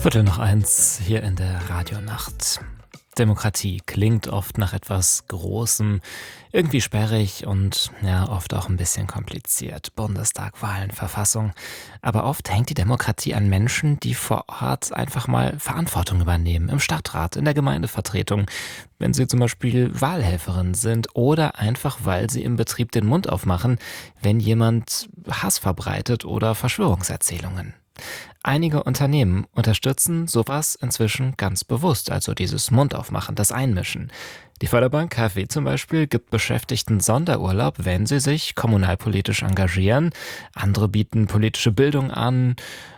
1:15 hier in der Radionacht. Demokratie klingt oft nach etwas Großem, irgendwie sperrig und ja, oft auch ein bisschen kompliziert. Bundestag, Wahlen, Verfassung. Aber oft hängt die Demokratie an Menschen, die vor Ort einfach mal Verantwortung übernehmen. Im Stadtrat, in der Gemeindevertretung, wenn sie zum Beispiel Wahlhelferin sind oder einfach, weil sie im Betrieb den Mund aufmachen, wenn jemand Hass verbreitet oder Verschwörungserzählungen. Einige Unternehmen unterstützen sowas inzwischen ganz bewusst, also dieses Mundaufmachen, das Einmischen. Die Förderbank KfW zum Beispiel gibt Beschäftigten Sonderurlaub, wenn sie sich kommunalpolitisch engagieren. Andere bieten politische Bildung an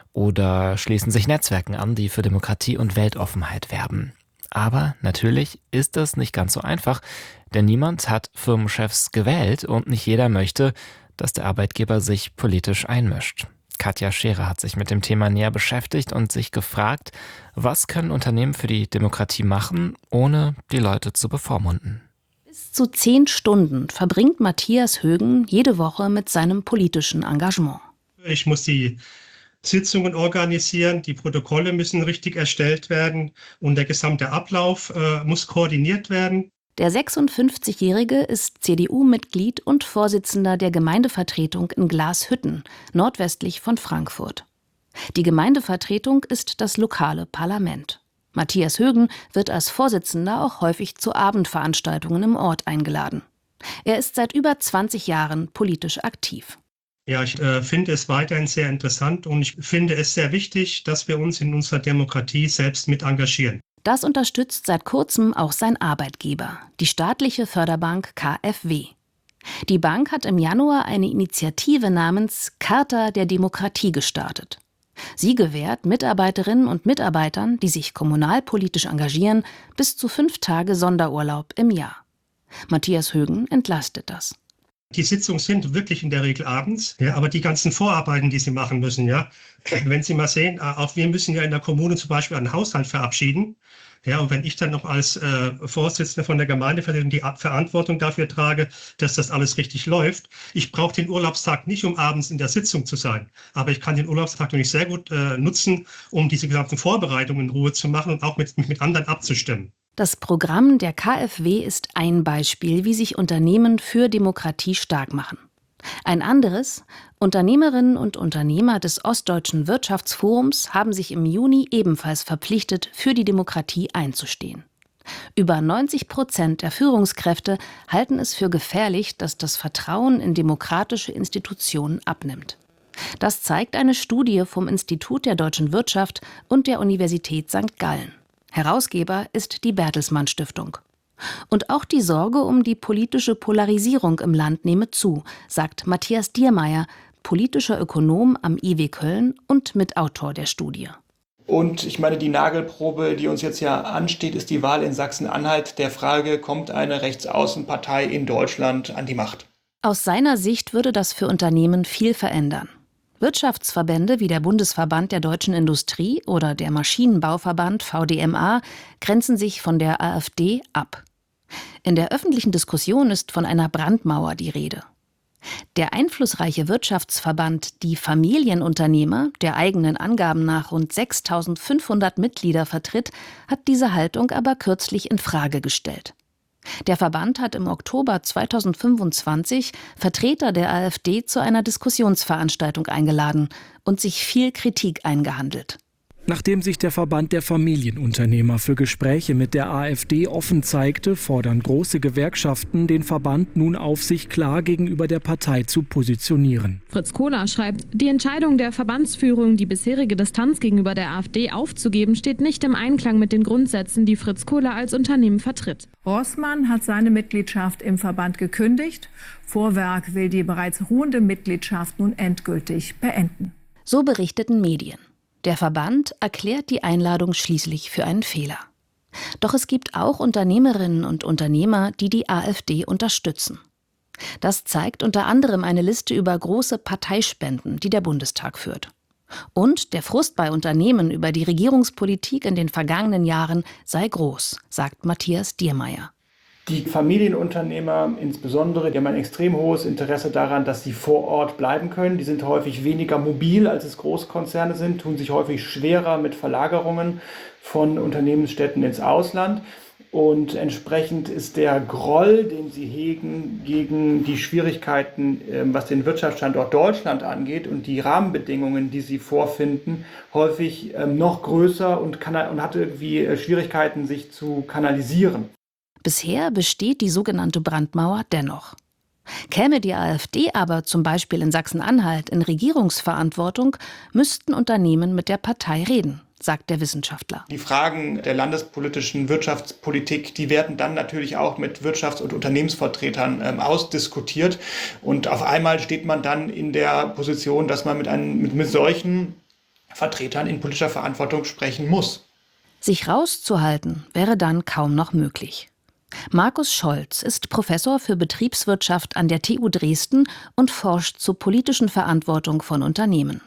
oder schließen sich Netzwerken an, die für Demokratie und Weltoffenheit werben. Aber natürlich ist das nicht ganz so einfach, denn niemand hat Firmenchefs gewählt und nicht jeder möchte, dass der Arbeitgeber sich politisch einmischt. Katja Scherer hat sich mit dem Thema näher beschäftigt und sich gefragt, was können Unternehmen für die Demokratie machen, ohne die Leute zu bevormunden. Bis zu 10 Stunden verbringt Matthias Högen jede Woche mit seinem politischen Engagement. Ich muss die Sitzungen organisieren, die Protokolle müssen richtig erstellt werden und der gesamte Ablauf muss koordiniert werden. Der 56-Jährige ist CDU-Mitglied und Vorsitzender der Gemeindevertretung in Glashütten, nordwestlich von Frankfurt. Die Gemeindevertretung ist das lokale Parlament. Matthias Högen wird als Vorsitzender auch häufig zu Abendveranstaltungen im Ort eingeladen. Er ist seit über 20 Jahren politisch aktiv. Ja, ich finde es weiterhin sehr interessant und ich finde es sehr wichtig, dass wir uns in unserer Demokratie selbst mit engagieren. Das unterstützt seit kurzem auch sein Arbeitgeber, die staatliche Förderbank KfW. Die Bank hat im Januar eine Initiative namens Charta der Demokratie gestartet. Sie gewährt Mitarbeiterinnen und Mitarbeitern, die sich kommunalpolitisch engagieren, bis zu 5 Tage Sonderurlaub im Jahr. Matthias Högen entlastet das. Die Sitzungen sind wirklich in der Regel abends, ja, aber die ganzen Vorarbeiten, die Sie machen müssen, ja, wenn Sie mal sehen, auch wir müssen ja in der Kommune zum Beispiel einen Haushalt verabschieden, ja, und wenn ich dann noch als Vorsitzender von der Gemeindevertretung die Verantwortung dafür trage, dass das alles richtig läuft, ich brauche den Urlaubstag nicht, um abends in der Sitzung zu sein, aber ich kann den Urlaubstag natürlich sehr gut nutzen, um diese gesamten Vorbereitungen in Ruhe zu machen und auch mit anderen abzustimmen. Das Programm der KfW ist ein Beispiel, wie sich Unternehmen für Demokratie stark machen. Ein anderes: Unternehmerinnen und Unternehmer des Ostdeutschen Wirtschaftsforums haben sich im Juni ebenfalls verpflichtet, für die Demokratie einzustehen. Über 90% der Führungskräfte halten es für gefährlich, dass das Vertrauen in demokratische Institutionen abnimmt. Das zeigt eine Studie vom Institut der deutschen Wirtschaft und der Universität St. Gallen. Herausgeber ist die Bertelsmann Stiftung. Und auch die Sorge um die politische Polarisierung im Land nehme zu, sagt Matthias Diermeier, politischer Ökonom am IW Köln und Mitautor der Studie. Und ich meine, die Nagelprobe, die uns jetzt ja ansteht, ist die Wahl in Sachsen-Anhalt. Der Frage, kommt eine Rechtsaußenpartei in Deutschland an die Macht? Aus seiner Sicht würde das für Unternehmen viel verändern. Wirtschaftsverbände wie der Bundesverband der deutschen Industrie oder der Maschinenbauverband VDMA grenzen sich von der AfD ab. In der öffentlichen Diskussion ist von einer Brandmauer die Rede. Der einflussreiche Wirtschaftsverband Die Familienunternehmer, der eigenen Angaben nach rund 6.500 Mitglieder vertritt, hat diese Haltung aber kürzlich in Frage gestellt. Der Verband hat im Oktober 2025 Vertreter der AfD zu einer Diskussionsveranstaltung eingeladen und sich viel Kritik eingehandelt. Nachdem sich der Verband der Familienunternehmer für Gespräche mit der AfD offen zeigte, fordern große Gewerkschaften den Verband nun auf, sich klar gegenüber der Partei zu positionieren. Fritz Kohler schreibt, die Entscheidung der Verbandsführung, die bisherige Distanz gegenüber der AfD aufzugeben, steht nicht im Einklang mit den Grundsätzen, die Fritz Kohler als Unternehmen vertritt. Rossmann hat seine Mitgliedschaft im Verband gekündigt. Vorwerk will die bereits ruhende Mitgliedschaft nun endgültig beenden. So berichteten Medien. Der Verband erklärt die Einladung schließlich für einen Fehler. Doch es gibt auch Unternehmerinnen und Unternehmer, die die AfD unterstützen. Das zeigt unter anderem eine Liste über große Parteispenden, die der Bundestag führt. Und der Frust bei Unternehmen über die Regierungspolitik in den vergangenen Jahren sei groß, sagt Matthias Diermeier. Die Familienunternehmer insbesondere, die haben ein extrem hohes Interesse daran, dass sie vor Ort bleiben können. Die sind häufig weniger mobil, als es Großkonzerne sind, tun sich häufig schwerer mit Verlagerungen von Unternehmensstätten ins Ausland. Und entsprechend ist der Groll, den sie hegen gegen die Schwierigkeiten, was den Wirtschaftsstandort Deutschland angeht und die Rahmenbedingungen, die sie vorfinden, häufig noch größer und hat irgendwie Schwierigkeiten, sich zu kanalisieren. Bisher besteht die sogenannte Brandmauer dennoch. Käme die AfD aber zum Beispiel in Sachsen-Anhalt in Regierungsverantwortung, müssten Unternehmen mit der Partei reden, sagt der Wissenschaftler. Die Fragen der landespolitischen Wirtschaftspolitik, die werden dann natürlich auch mit Wirtschafts- und Unternehmensvertretern ausdiskutiert. Und auf einmal steht man dann in der Position, dass man mit solchen Vertretern in politischer Verantwortung sprechen muss. Sich rauszuhalten wäre dann kaum noch möglich. Markus Scholz ist Professor für Betriebswirtschaft an der TU Dresden und forscht zur politischen Verantwortung von Unternehmen.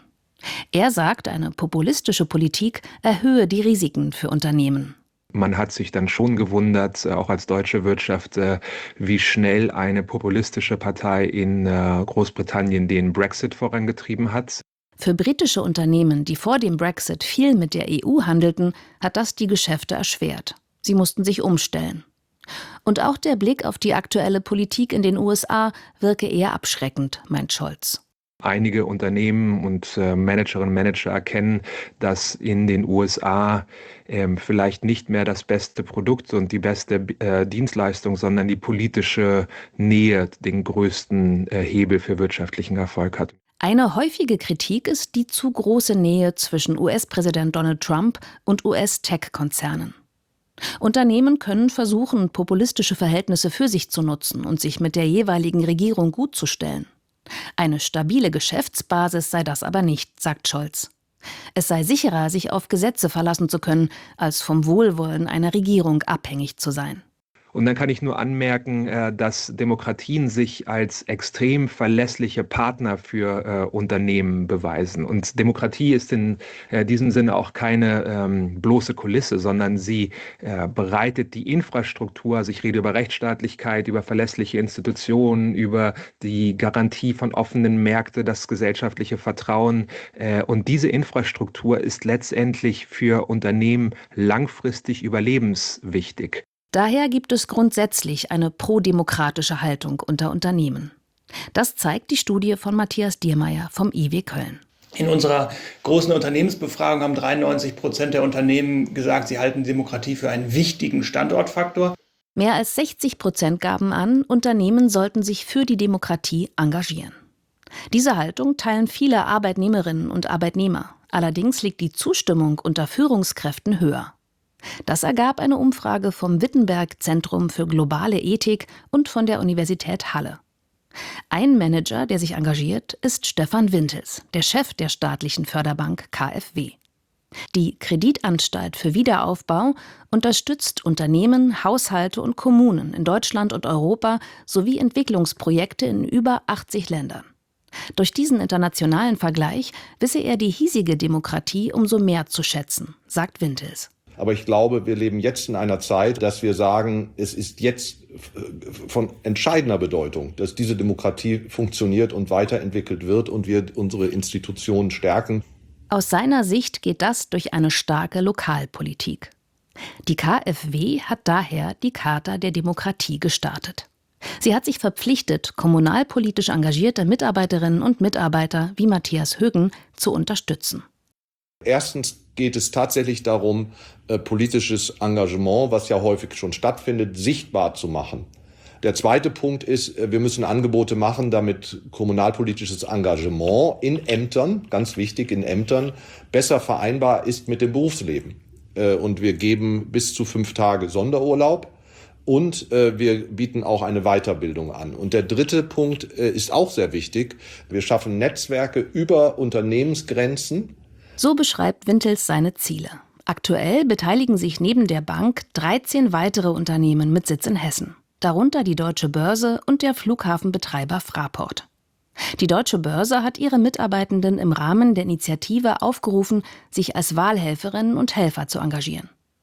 Er sagt, eine populistische Politik erhöhe die Risiken für Unternehmen. Man hat sich dann schon gewundert, auch als deutsche Wirtschaft, wie schnell eine populistische Partei in Großbritannien den Brexit vorangetrieben hat. Für britische Unternehmen, die vor dem Brexit viel mit der EU handelten, hat das die Geschäfte erschwert. Sie mussten sich umstellen. Und auch der Blick auf die aktuelle Politik in den USA wirke eher abschreckend, meint Scholz. Einige Unternehmen und Managerinnen und Manager erkennen, dass in den USA vielleicht nicht mehr das beste Produkt und die beste Dienstleistung, sondern die politische Nähe den größten Hebel für wirtschaftlichen Erfolg hat. Eine häufige Kritik ist die zu große Nähe zwischen US-Präsident Donald Trump und US-Tech-Konzernen. Unternehmen können versuchen, populistische Verhältnisse für sich zu nutzen und sich mit der jeweiligen Regierung gut zu stellen. Eine stabile Geschäftsbasis sei das aber nicht, sagt Scholz. Es sei sicherer, sich auf Gesetze verlassen zu können, als vom Wohlwollen einer Regierung abhängig zu sein. Und dann kann ich nur anmerken, dass Demokratien sich als extrem verlässliche Partner für Unternehmen beweisen. Und Demokratie ist in diesem Sinne auch keine bloße Kulisse, sondern sie bereitet die Infrastruktur, also ich rede über Rechtsstaatlichkeit, über verlässliche Institutionen, über die Garantie von offenen Märkten, das gesellschaftliche Vertrauen. Und diese Infrastruktur ist letztendlich für Unternehmen langfristig überlebenswichtig. Daher gibt es grundsätzlich eine prodemokratische Haltung unter Unternehmen. Das zeigt die Studie von Matthias Diermeier vom IW Köln. In unserer großen Unternehmensbefragung haben 93% der Unternehmen gesagt, sie halten Demokratie für einen wichtigen Standortfaktor. Mehr als 60% gaben an, Unternehmen sollten sich für die Demokratie engagieren. Diese Haltung teilen viele Arbeitnehmerinnen und Arbeitnehmer. Allerdings liegt die Zustimmung unter Führungskräften höher. Das ergab eine Umfrage vom Wittenberg-Zentrum für globale Ethik und von der Universität Halle. Ein Manager, der sich engagiert, ist Stefan Wintels, der Chef der staatlichen Förderbank KfW. Die Kreditanstalt für Wiederaufbau unterstützt Unternehmen, Haushalte und Kommunen in Deutschland und Europa sowie Entwicklungsprojekte in über 80 Ländern. Durch diesen internationalen Vergleich wisse er die hiesige Demokratie umso mehr zu schätzen, sagt Wintels. Aber ich glaube, wir leben jetzt in einer Zeit, dass wir sagen, es ist jetzt von entscheidender Bedeutung, dass diese Demokratie funktioniert und weiterentwickelt wird und wir unsere Institutionen stärken. Aus seiner Sicht geht das durch eine starke Lokalpolitik. Die KfW hat daher die Charta der Demokratie gestartet. Sie hat sich verpflichtet, kommunalpolitisch engagierte Mitarbeiterinnen und Mitarbeiter wie Matthias Högen zu unterstützen. Erstens geht es tatsächlich darum, politisches Engagement, was ja häufig schon stattfindet, sichtbar zu machen. Der zweite Punkt ist, wir müssen Angebote machen, damit kommunalpolitisches Engagement in Ämtern, ganz wichtig in Ämtern, besser vereinbar ist mit dem Berufsleben. Und wir geben bis zu 5 Tage Sonderurlaub. Und wir bieten auch eine Weiterbildung an. Und der dritte Punkt ist auch sehr wichtig. Wir schaffen Netzwerke über Unternehmensgrenzen. So beschreibt Wintels seine Ziele. Aktuell beteiligen sich neben der Bank 13 weitere Unternehmen mit Sitz in Hessen. Darunter die Deutsche Börse und der Flughafenbetreiber Fraport. Die Deutsche Börse hat ihre Mitarbeitenden im Rahmen der Initiative aufgerufen, sich als Wahlhelferinnen und Helfer zu engagieren.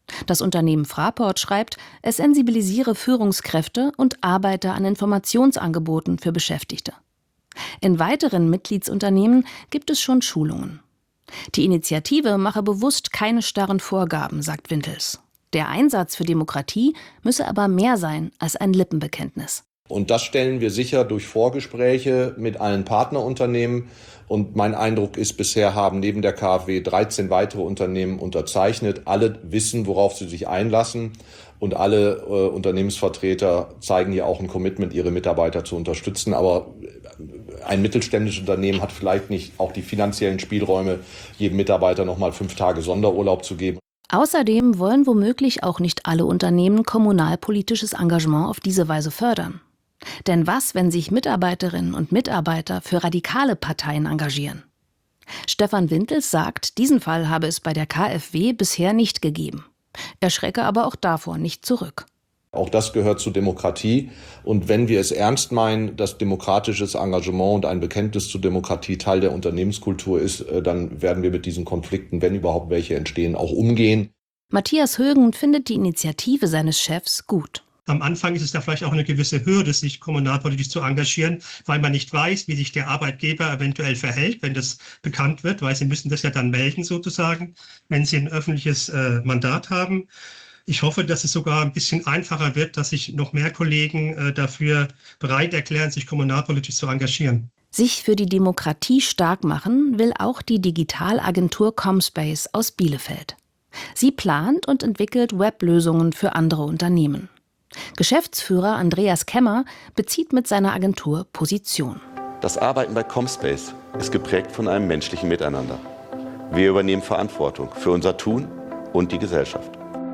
Das Unternehmen Fraport schreibt, es sensibilisiere Führungskräfte und arbeite an Informationsangeboten für Beschäftigte. In weiteren Mitgliedsunternehmen gibt es schon Schulungen. Die Initiative mache bewusst keine starren Vorgaben, sagt Wintels. Der Einsatz für Demokratie müsse aber mehr sein als ein Lippenbekenntnis. Und das stellen wir sicher durch Vorgespräche mit allen Partnerunternehmen. Und mein Eindruck ist, bisher haben neben der KfW 13 weitere Unternehmen unterzeichnet. Alle wissen, worauf sie sich einlassen. Und alle Unternehmensvertreter zeigen ja auch ein Commitment, ihre Mitarbeiter zu unterstützen. Aber ein mittelständisches Unternehmen hat vielleicht nicht auch die finanziellen Spielräume, jedem Mitarbeiter nochmal 5 Tage Sonderurlaub zu geben. Außerdem wollen womöglich auch nicht alle Unternehmen kommunalpolitisches Engagement auf diese Weise fördern. Denn was, wenn sich Mitarbeiterinnen und Mitarbeiter für radikale Parteien engagieren? Stefan Wintels sagt, diesen Fall habe es bei der KfW bisher nicht gegeben. Er schrecke aber auch davor nicht zurück. Auch das gehört zur Demokratie. Und wenn wir es ernst meinen, dass demokratisches Engagement und ein Bekenntnis zur Demokratie Teil der Unternehmenskultur ist, dann werden wir mit diesen Konflikten, wenn überhaupt welche entstehen, auch umgehen. Matthias Högen findet die Initiative seines Chefs gut. Am Anfang ist es da vielleicht auch eine gewisse Hürde, sich kommunalpolitisch zu engagieren, weil man nicht weiß, wie sich der Arbeitgeber eventuell verhält, wenn das bekannt wird, weil sie müssen das ja dann melden sozusagen, wenn sie ein öffentliches Mandat haben. Ich hoffe, dass es sogar ein bisschen einfacher wird, dass sich noch mehr Kollegen dafür bereit erklären, sich kommunalpolitisch zu engagieren. Sich für die Demokratie stark machen will auch die Digitalagentur Comspace aus Bielefeld. Sie plant und entwickelt Weblösungen für andere Unternehmen. Geschäftsführer Andreas Kemmer bezieht mit seiner Agentur Position. Das Arbeiten bei Comspace ist geprägt von einem menschlichen Miteinander. Wir übernehmen Verantwortung für unser Tun und die Gesellschaft.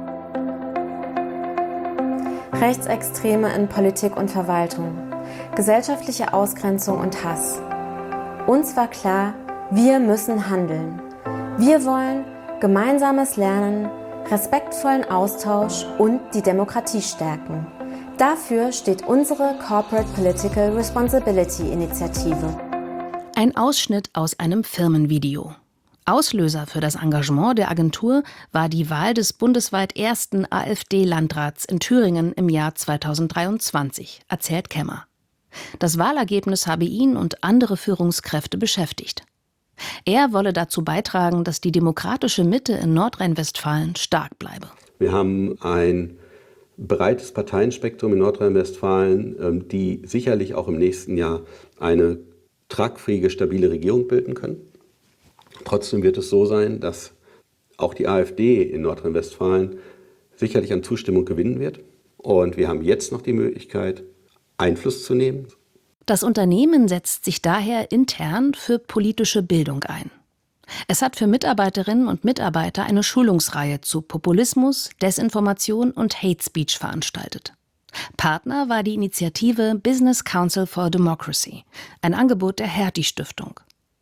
Rechtsextreme in Politik und Verwaltung, gesellschaftliche Ausgrenzung und Hass. Uns war klar, wir müssen handeln. Wir wollen gemeinsames Lernen, respektvollen Austausch und die Demokratie stärken. Dafür steht unsere Corporate Political Responsibility Initiative. Ein Ausschnitt aus einem Firmenvideo. Auslöser für das Engagement der Agentur war die Wahl des bundesweit ersten AfD-Landrats in Thüringen im Jahr 2023, erzählt Kemmer. Das Wahlergebnis habe ihn und andere Führungskräfte beschäftigt. Er wolle dazu beitragen, dass die demokratische Mitte in Nordrhein-Westfalen stark bleibe. Wir haben ein breites Parteienspektrum in Nordrhein-Westfalen, die sicherlich auch im nächsten Jahr eine tragfähige, stabile Regierung bilden können. Trotzdem wird es so sein, dass auch die AfD in Nordrhein-Westfalen sicherlich an Zustimmung gewinnen wird. Und wir haben jetzt noch die Möglichkeit, Einfluss zu nehmen. Das Unternehmen setzt sich daher intern für politische Bildung ein. Es hat für Mitarbeiterinnen und Mitarbeiter eine Schulungsreihe zu Populismus, Desinformation und Hate Speech veranstaltet. Partner war die Initiative Business Council for Democracy, ein Angebot der Hertie-Stiftung.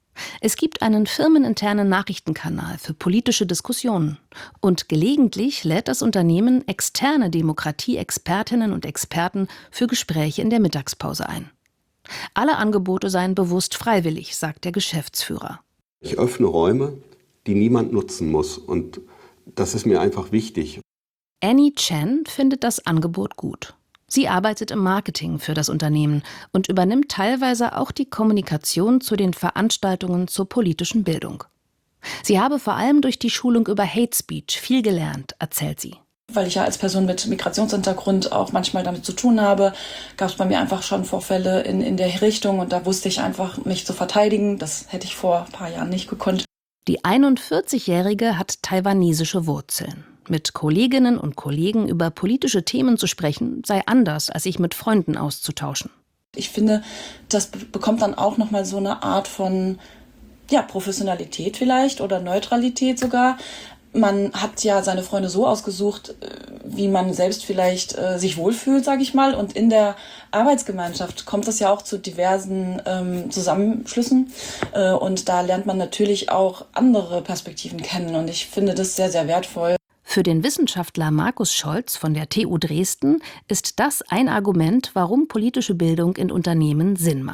Es gibt einen firmeninternen Nachrichtenkanal für politische Diskussionen und gelegentlich lädt das Unternehmen externe Demokratie-Expertinnen und Experten für Gespräche in der Mittagspause ein. Alle Angebote seien bewusst freiwillig, sagt der Geschäftsführer. Ich öffne Räume, die niemand nutzen muss, und das ist mir einfach wichtig. Annie Chen findet das Angebot gut. Sie arbeitet im Marketing für das Unternehmen und übernimmt teilweise auch die Kommunikation zu den Veranstaltungen zur politischen Bildung. Sie habe vor allem durch die Schulung über Hate Speech viel gelernt, erzählt sie. Weil ich ja als Person mit Migrationshintergrund auch manchmal damit zu tun habe, gab es bei mir einfach schon Vorfälle in der Richtung, und da wusste ich einfach, mich zu verteidigen. Das hätte ich vor ein paar Jahren nicht gekonnt. Die 41-Jährige hat taiwanesische Wurzeln. Mit Kolleginnen und Kollegen über politische Themen zu sprechen, sei anders, als sich mit Freunden auszutauschen. Ich finde, das bekommt dann auch nochmal so eine Art von Professionalität vielleicht oder Neutralität sogar. Man hat ja seine Freunde so ausgesucht, wie man selbst vielleicht sich wohlfühlt, sage ich mal. Und in der Arbeitsgemeinschaft kommt es ja auch zu diversen Zusammenschlüssen. Und da lernt man natürlich auch andere Perspektiven kennen. Und ich finde das sehr, sehr wertvoll. Für den Wissenschaftler Markus Scholz von der TU Dresden ist das ein Argument, warum politische Bildung in Unternehmen Sinn macht.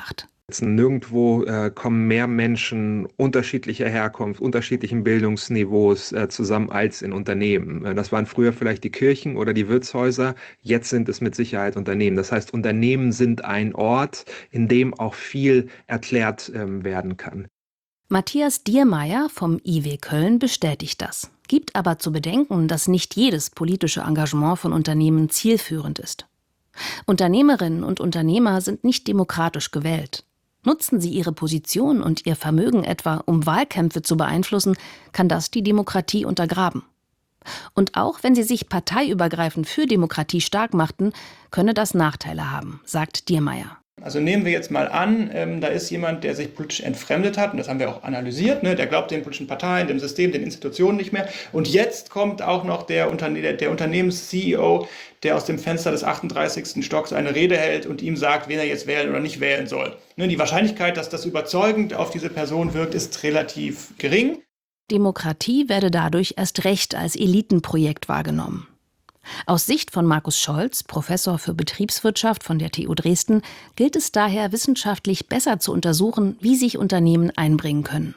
Nirgendwo kommen mehr Menschen unterschiedlicher Herkunft, unterschiedlichen Bildungsniveaus zusammen als in Unternehmen. Das waren früher vielleicht die Kirchen oder die Wirtshäuser, jetzt sind es mit Sicherheit Unternehmen. Das heißt, Unternehmen sind ein Ort, in dem auch viel erklärt werden kann. Matthias Diermeier vom IW Köln bestätigt das, gibt aber zu bedenken, dass nicht jedes politische Engagement von Unternehmen zielführend ist. Unternehmerinnen und Unternehmer sind nicht demokratisch gewählt. Nutzen sie ihre Position und ihr Vermögen etwa, um Wahlkämpfe zu beeinflussen, kann das die Demokratie untergraben. Und auch wenn sie sich parteiübergreifend für Demokratie stark machten, könne das Nachteile haben, sagt Diermeier. Also nehmen wir jetzt mal an, da ist jemand, der sich politisch entfremdet hat, und das haben wir auch analysiert, ne? Der glaubt den politischen Parteien, dem System, den Institutionen nicht mehr. Und jetzt kommt auch noch der Unternehmens-CEO, der aus dem Fenster des 38. Stocks eine Rede hält und ihm sagt, wen er jetzt wählen oder nicht wählen soll. Ne? Die Wahrscheinlichkeit, dass das überzeugend auf diese Person wirkt, ist relativ gering. Demokratie werde dadurch erst recht als Elitenprojekt wahrgenommen. Aus Sicht von Markus Scholz, Professor für Betriebswirtschaft von der TU Dresden, gilt es daher, wissenschaftlich besser zu untersuchen, wie sich Unternehmen einbringen können.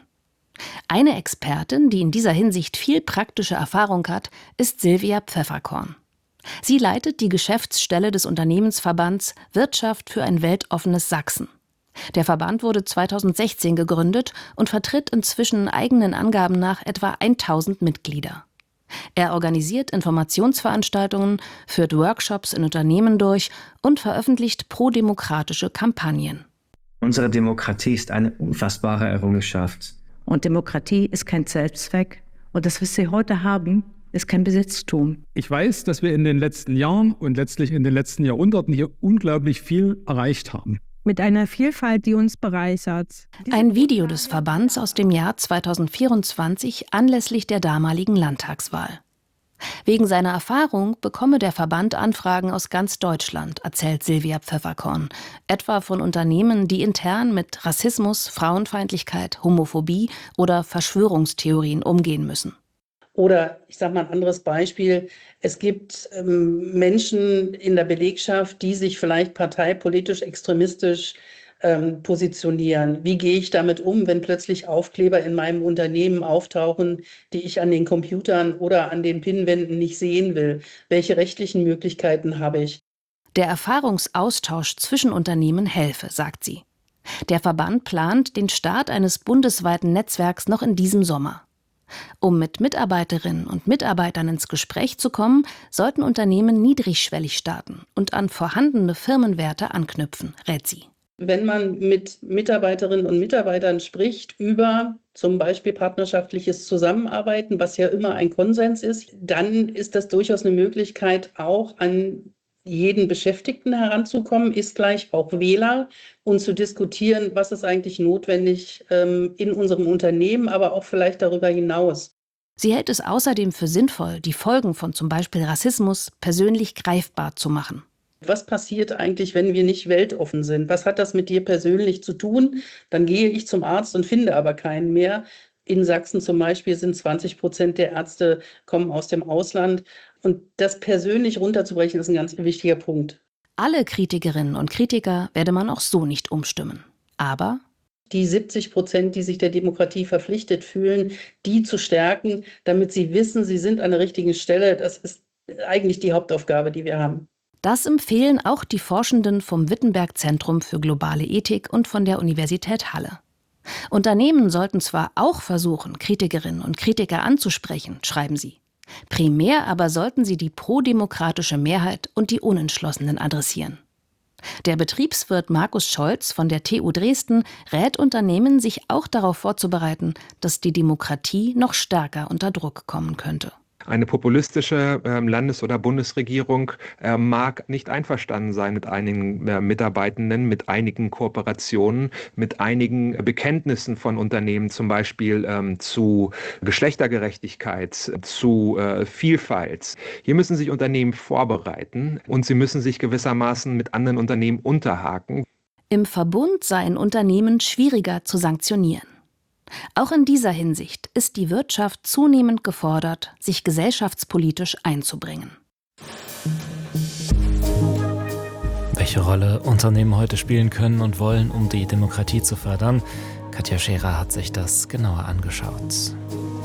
Eine Expertin, die in dieser Hinsicht viel praktische Erfahrung hat, ist Silvia Pfefferkorn. Sie leitet die Geschäftsstelle des Unternehmensverbands Wirtschaft für ein weltoffenes Sachsen. Der Verband wurde 2016 gegründet und vertritt inzwischen eigenen Angaben nach etwa 1000 Mitglieder. Er organisiert Informationsveranstaltungen, führt Workshops in Unternehmen durch und veröffentlicht prodemokratische Kampagnen. Unsere Demokratie ist eine unfassbare Errungenschaft. Und Demokratie ist kein Selbstzweck. Und das, was Sie heute haben, ist kein Besitztum. Ich weiß, dass wir in den letzten Jahren und letztlich in den letzten Jahrhunderten hier unglaublich viel erreicht haben. Mit einer Vielfalt, die uns bereichert. Ein Video des Verbands aus dem Jahr 2024 anlässlich der damaligen Landtagswahl. Wegen seiner Erfahrung bekomme der Verband Anfragen aus ganz Deutschland, erzählt Silvia Pfefferkorn, etwa von Unternehmen, die intern mit Rassismus, Frauenfeindlichkeit, Homophobie oder Verschwörungstheorien umgehen müssen. Oder ich sage mal ein anderes Beispiel, es gibt Menschen in der Belegschaft, die sich vielleicht parteipolitisch extremistisch positionieren. Wie gehe ich damit um, wenn plötzlich Aufkleber in meinem Unternehmen auftauchen, die ich an den Computern oder an den Pinnwänden nicht sehen will? Welche rechtlichen Möglichkeiten habe ich? Der Erfahrungsaustausch zwischen Unternehmen helfe, sagt sie. Der Verband plant den Start eines bundesweiten Netzwerks noch in diesem Sommer. Um mit Mitarbeiterinnen und Mitarbeitern ins Gespräch zu kommen, sollten Unternehmen niedrigschwellig starten und an vorhandene Firmenwerte anknüpfen, rät sie. Wenn man mit Mitarbeiterinnen und Mitarbeitern spricht über zum Beispiel partnerschaftliches Zusammenarbeiten, was ja immer ein Konsens ist, dann ist das durchaus eine Möglichkeit, auch an jeden Beschäftigten heranzukommen, ist gleich auch Wähler, und zu diskutieren, was ist eigentlich notwendig in unserem Unternehmen, aber auch vielleicht darüber hinaus. Sie hält es außerdem für sinnvoll, die Folgen von zum Beispiel Rassismus persönlich greifbar zu machen. Was passiert eigentlich, wenn wir nicht weltoffen sind? Was hat das mit dir persönlich zu tun? Dann gehe ich zum Arzt und finde aber keinen mehr. In Sachsen zum Beispiel sind 20% der Ärzte kommen aus dem Ausland. Und das persönlich runterzubrechen, ist ein ganz wichtiger Punkt. Alle Kritikerinnen und Kritiker werde man auch so nicht umstimmen. Aber die 70%, die sich der Demokratie verpflichtet fühlen, die zu stärken, damit sie wissen, sie sind an der richtigen Stelle, das ist eigentlich die Hauptaufgabe, die wir haben. Das empfehlen auch die Forschenden vom Wittenberg-Zentrum für globale Ethik und von der Universität Halle. Unternehmen sollten zwar auch versuchen, Kritikerinnen und Kritiker anzusprechen, schreiben sie. Primär aber sollten sie die prodemokratische Mehrheit und die Unentschlossenen adressieren. Der Betriebswirt Markus Scholz von der TU Dresden rät Unternehmen, sich auch darauf vorzubereiten, dass die Demokratie noch stärker unter Druck kommen könnte. Eine populistische Landes- oder Bundesregierung mag nicht einverstanden sein mit einigen Mitarbeitenden, mit einigen Kooperationen, mit einigen Bekenntnissen von Unternehmen, zum Beispiel zu Geschlechtergerechtigkeit, zu Vielfalt. Hier müssen sich Unternehmen vorbereiten und sie müssen sich gewissermaßen mit anderen Unternehmen unterhaken. Im Verbund seien Unternehmen schwieriger zu sanktionieren. Auch in dieser Hinsicht ist die Wirtschaft zunehmend gefordert, sich gesellschaftspolitisch einzubringen. Welche Rolle Unternehmen heute spielen können und wollen, um die Demokratie zu fördern? Katja Scherer hat sich das genauer angeschaut.